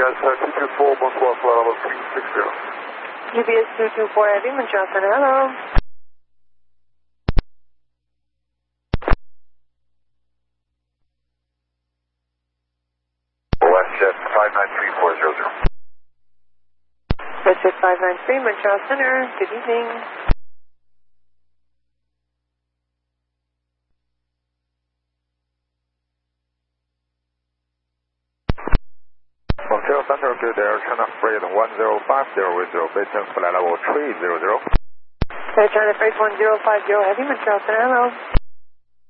UPS 224, bonsoir, flight level 360. UPS 224 Heavy, Montreal Center, hello. WestJet 593-400. WestJet 593, Montreal Center, good evening. Montreal Center, good Air China Freight 1050 with your base flight level 300. Air China Freight 1050 Heavy, Montreal Center, hello.